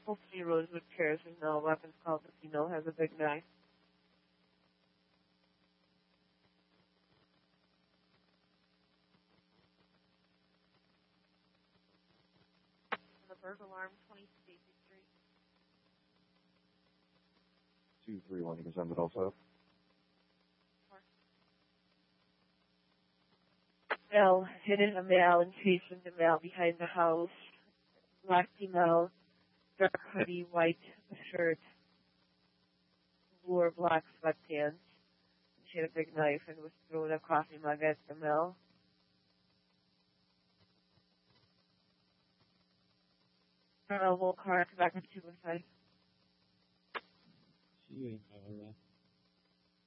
Hopefully Rosewood Terrace is now a weapons called the female has a big knife. The burglar alarm, 20 Stacy Street. 231, you can send it also. Male, hidden a male and chasing the male behind the house. Black female, dark hoodie, white shirt, blue or black sweatpants. She had a big knife and was throwing a coffee mug at the male. Whole car back in 215. She ain't all right.